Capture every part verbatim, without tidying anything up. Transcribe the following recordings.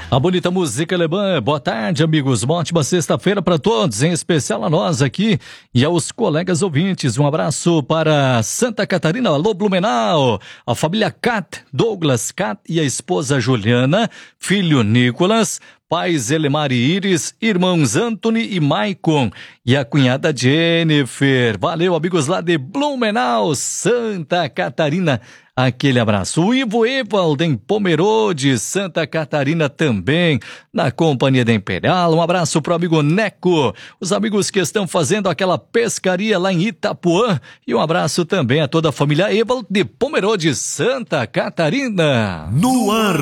A bonita música alemã. Boa tarde, amigos. Uma ótima sexta-feira para todos, em especial a nós aqui e aos colegas ouvintes. Um abraço para Santa Catarina, alô Blumenau, a família Cat, Douglas Cat e a esposa Juliana, filho Nicolas, pais Elemar e Iris, irmãos Anthony e Maicon e a cunhada Jennifer. Valeu, amigos lá de Blumenau, Santa Catarina. Aquele abraço. O Ivo Evalden Pomerode, Santa Catarina também, na companhia da Imperial. Um abraço pro amigo Neco, os amigos que estão fazendo aquela pescaria lá em Itapuã. E um abraço também a toda a família Evalden de Pomerode, Santa Catarina. No ar.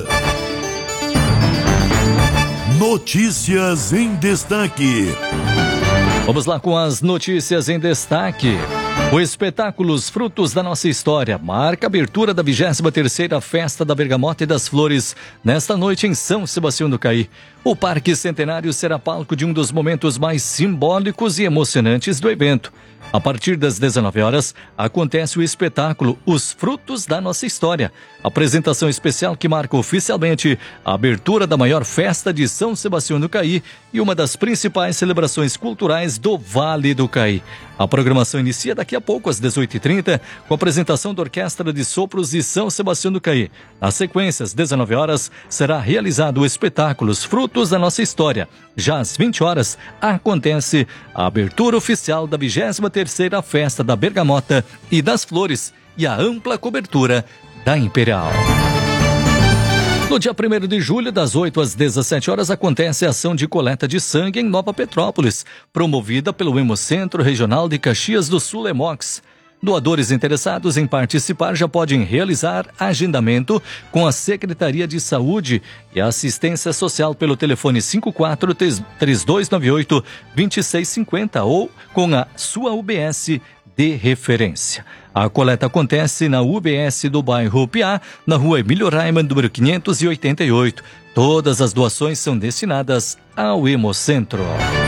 Notícias em destaque. Vamos lá com as notícias em destaque. O espetáculo Os Frutos da Nossa História marca a abertura da vigésima terceira Festa da Bergamota e das Flores nesta noite em São Sebastião do Caí. O Parque Centenário será palco de um dos momentos mais simbólicos e emocionantes do evento. A partir das dezenove horas, acontece o espetáculo Os Frutos da Nossa História, apresentação especial que marca oficialmente a abertura da maior festa de São Sebastião do Caí e uma das principais celebrações culturais do Vale do Caí. A programação inicia daqui a pouco, às dezoito e trinta, com a apresentação da Orquestra de Sopros de São Sebastião do Caí. Na sequência, às dezenove horas, será realizado o espetáculo Os Frutos da Nossa História. Já às vinte horas, acontece a abertura oficial da vigésima terceira Festa da Bergamota e das Flores e a ampla cobertura da Imperial. No dia primeiro de julho, das oito às dezessete horas, acontece a ação de coleta de sangue em Nova Petrópolis, promovida pelo Hemocentro Regional de Caxias do Sul, Hemox. Doadores interessados em participar já podem realizar agendamento com a Secretaria de Saúde e Assistência Social pelo telefone cinco quatro três dois nove oito dois seis cinco zero ou com a sua U B S de referência. A coleta acontece na U B S do bairro Piá, na rua Emílio Raimann, número quinhentos e oitenta e oito. Todas as doações são destinadas ao Hemocentro.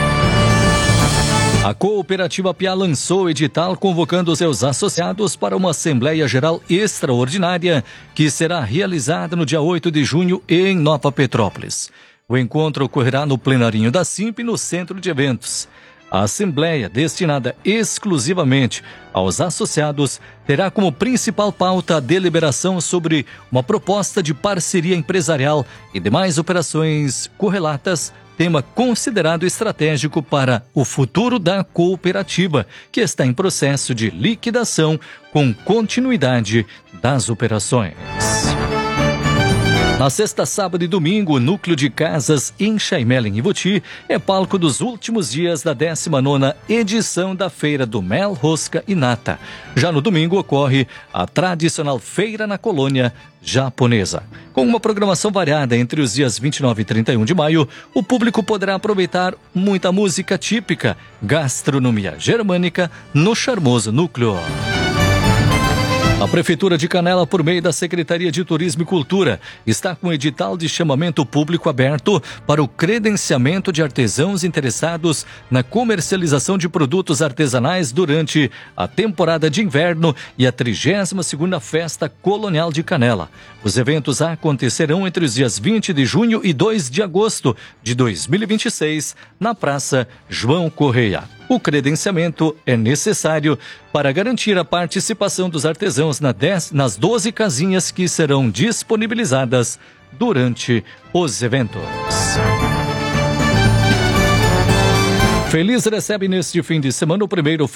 A Cooperativa Piá lançou o edital convocando seus associados para uma Assembleia Geral Extraordinária que será realizada no dia oito de junho em Nova Petrópolis. O encontro ocorrerá no plenarinho da Simp, no Centro de Eventos. A Assembleia, destinada exclusivamente aos associados, terá como principal pauta a deliberação sobre uma proposta de parceria empresarial e demais operações correlatas, tema considerado estratégico para o futuro da cooperativa, que está em processo de liquidação com continuidade das operações. Na sexta, sábado e domingo, o Núcleo de Casas em Chaimel, em Ivoti, é palco dos últimos dias da décima nona edição da Feira do Mel, Rosca e Nata. Já no domingo ocorre a tradicional Feira na Colônia Japonesa. Com uma programação variada entre os dias vinte e nove e trinta e um de maio, o público poderá aproveitar muita música típica, gastronomia germânica no charmoso núcleo. A Prefeitura de Canela, por meio da Secretaria de Turismo e Cultura, está com um edital de chamamento público aberto para o credenciamento de artesãos interessados na comercialização de produtos artesanais durante a temporada de inverno e a trigésima segunda Festa Colonial de Canela. Os eventos acontecerão entre os dias vinte de junho e dois de agosto de dois mil e vinte e seis, na Praça João Correia. O credenciamento é necessário para garantir a participação dos artesãos nas doze casinhas que serão disponibilizadas durante os eventos. Feliz recebe neste fim de semana o primeiro